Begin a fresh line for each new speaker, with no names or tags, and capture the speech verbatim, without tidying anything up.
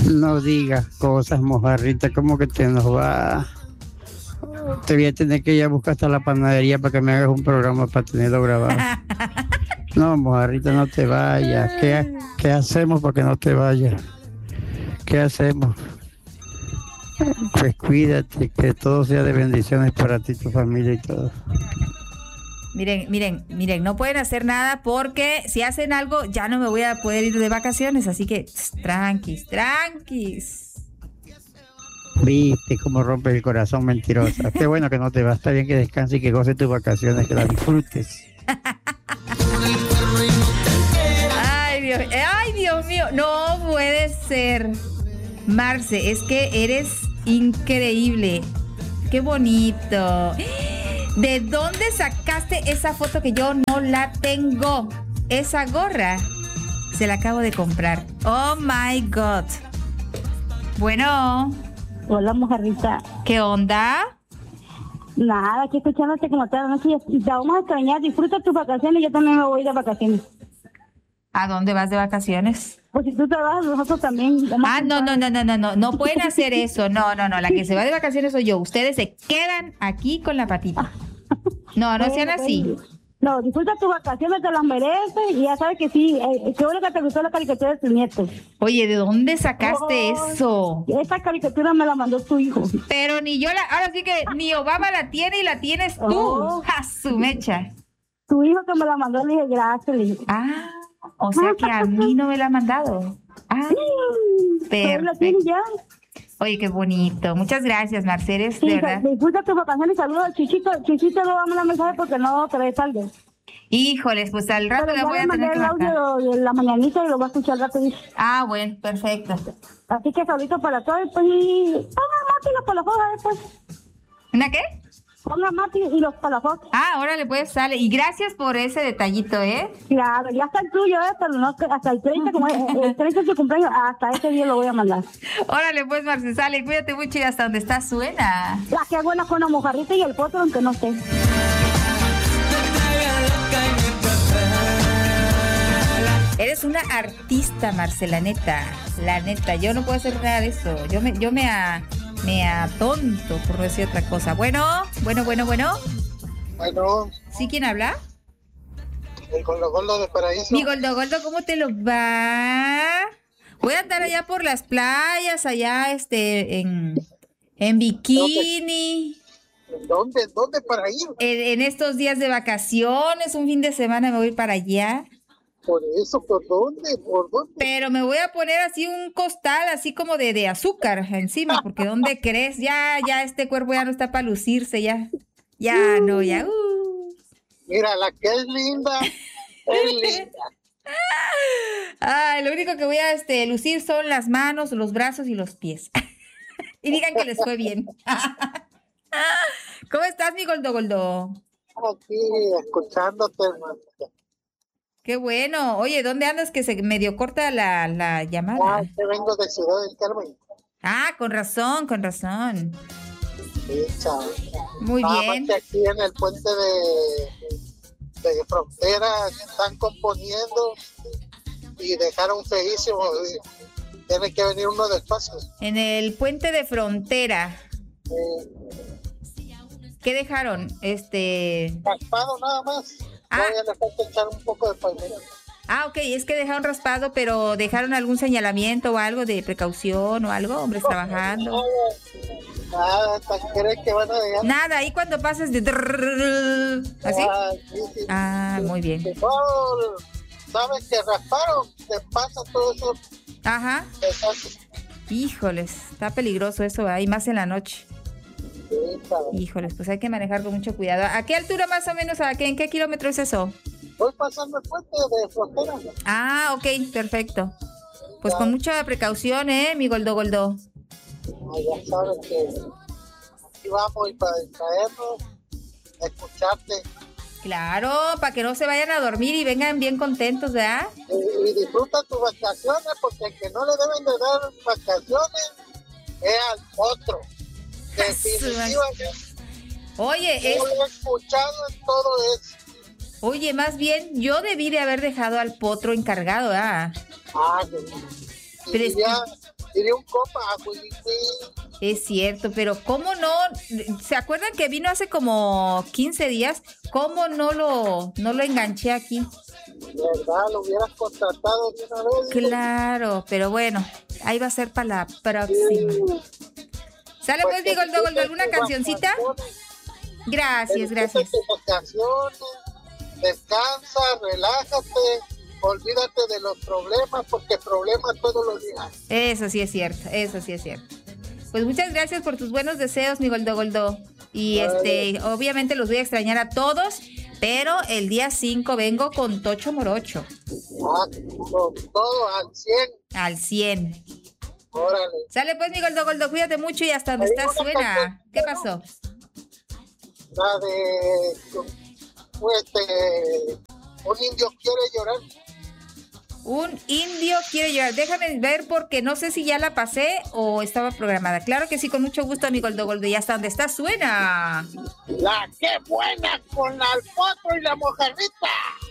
No digas cosas, mojarrita, como que te nos va. Te voy a tener que ir a buscar hasta la panadería para que me hagas un programa para tenerlo grabado. No, mojarrita, no te vayas. ¿Qué, qué hacemos para que no te vayas? ¿Qué hacemos? Pues cuídate, que todo sea de bendiciones para ti, tu familia y todo.
Miren, miren, miren, no pueden hacer nada porque si hacen algo ya no me voy a poder ir de vacaciones, así que tranquis, tranquis.
Viste cómo rompe el corazón, mentirosa. Qué bueno que no te vas, está bien que descanses y que goces tus vacaciones, que las disfrutes.
Ay, Dios, ay, Dios mío, no puede ser. Marce, es que eres increíble. Qué bonito. ¿De dónde sacaste esa foto que yo no la tengo? Esa gorra se la acabo de comprar. Oh my God. Bueno.
Hola, mojarrita.
¿Qué onda?
Nada, aquí escuchándote como toda la noche. Te vamos a extrañar. Disfruta tus vacaciones. Yo también me voy de vacaciones.
¿A dónde vas de vacaciones?
Pues si tú trabajas, nosotros también.
Ah, no, no, no, no, no, no. No pueden hacer eso. No, no, no. La que se va de vacaciones soy yo. Ustedes se quedan aquí con la patita. No, no sean así.
No, disfruta tus vacaciones, te las mereces y ya sabes que sí, eh, qué bueno que te gustó la caricatura de tus nietos.
Oye, ¿de dónde sacaste oh, eso?
Esa caricatura me la mandó tu hijo.
Pero ni yo la, ahora sí que ni Obama la tiene y la tienes tú. Oh. ¡A su mecha!
Tu hijo que me la mandó, le dije gracias, le dije.
Ah, o sea que a mí no me la ha mandado. Ah,
pero la tienes ya.
Oye, qué bonito. Muchas gracias, Marceles,
sí,
de verdad.
Disfruta tus vacaciones. Saludos, Chichito. Chichito no va a mandar mensaje porque no te ves algo.
Híjoles, pues al rato le voy a tener que marcar.
El audio de la mañanita y lo voy a escuchar rápido.
Ah, bueno, perfecto.
Así que saludito para todos, pues, y ponga Mati los palafotos después.
¿Una qué?
Ponga Mati y los palafotos.
Ah, órale, pues sale. Y gracias por ese detallito, ¿eh?
Claro, ya está el tuyo, ¿eh? Pero no, hasta el treinta, como el treinta de su cumpleaños, hasta ese día lo voy a mandar.
Órale, pues, Marce, sale. Cuídate mucho y hasta donde estás suena.
La que buena con la mojarrita y el potro, aunque no sé.
Eres una artista, Marce, la neta. La neta, yo no puedo hacer nada de eso. Yo me, yo me, a, me atonto, por no decir otra cosa. Bueno, bueno, bueno, bueno.
Bueno.
¿Sí, quién habla?
El Goldo Goldo de Paraíso.
Mi Goldo Goldo, ¿cómo te lo va? Voy a andar allá por las playas, allá, este, en, en bikini.
¿Dónde? ¿Dónde para ir?
En, en estos días de vacaciones, un fin de semana me voy para allá.
Por eso, ¿por dónde? ¿Por dónde?
Pero me voy a poner así un costal, así como de, de azúcar encima, porque ¿dónde crees? Ya, ya este cuerpo ya no está para lucirse, ya. Ya, no, ya. Uh.
Mira, la que es linda, es linda.
Ah, lo único que voy a este, lucir son las manos, los brazos y los pies. Y digan que les fue bien. ¿Cómo estás, mi Goldo Goldo?
Aquí, escuchándote, hermano.
Qué bueno. Oye, ¿dónde andas que se medio corta la, la llamada?
Ah, que vengo de Ciudad del Carmen.
Ah, con razón, con razón.
Sí, chao.
Muy
Nada
bien.
Más que aquí en el puente de, de frontera están componiendo y dejaron feísimo. Tiene que venir uno despacio.
En el puente de frontera.
Sí.
¿Qué dejaron? Este.
Raspado nada más.
Ah.
Todavía le falta echar un poco de palmera.
Ah, ok, es que dejaron raspado, pero dejaron algún señalamiento o algo de precaución o algo, hombres no, trabajando.
Nada, nada, ¿crees que van a dejar?
Nada, ahí cuando pases de drrrr, ¿así?
Ah, sí, sí,
ah
sí,
muy bien.
No, sabes que rasparon, te pasa todo eso.
Ajá. Híjoles, está peligroso eso, ahí más en la noche.
Sí, claro.
Híjoles, pues hay que manejar con mucho cuidado. ¿A qué altura más o menos, a qué, en qué kilómetro es eso?
Voy pasando el puente de frontera.
Ah, ok, perfecto. Pues ya. Con mucha precaución, ¿eh, mi Goldo Goldo?
Ah, ya sabes que aquí vamos y para distraernos, escucharte.
Claro, para que no se vayan a dormir y vengan bien contentos, ¿verdad?
Y, y disfruta tus vacaciones, porque el que no le deben de dar vacaciones es al otro. Definitivamente.
Oye, es...
Yo lo he escuchado en todo eso.
Oye, más bien, yo debí de haber dejado al potro encargado, ¿ah?
Ah,
Pero es
ya, y de un copa a Willy.
Es cierto, pero ¿cómo no? ¿Se acuerdan que vino hace como quince días? ¿Cómo no lo, no lo enganché aquí?
¿Verdad? Lo hubieras contratado de una vez.
Claro, pero bueno, ahí va a ser para la próxima. Sí. ¿Sale pues, mi Goldo Goldo, alguna cancioncita? Gracias, gracias.
Vacaciones, descansa, relájate, olvídate de los problemas, porque problemas todos los días.
Eso sí es cierto, eso sí es cierto. Pues muchas gracias por tus buenos deseos, mi Goldo Goldo. Y vale. este, obviamente los voy a extrañar a todos, pero el día cinco vengo con Tocho Morocho.
Ah, con todo al cien.
Al cien.
Órale.
Sale pues, mi Goldo Goldo, cuídate mucho y hasta donde estás suena. ¿Qué pasó?
La de... Pues, este, un indio quiere llorar.
Un indio quiere llorar. Déjame ver porque no sé si ya la pasé o estaba programada. Claro que sí, con mucho gusto, mi Goldo Goldo. Y hasta donde está suena.
La que buena con la potro y la mojarrita.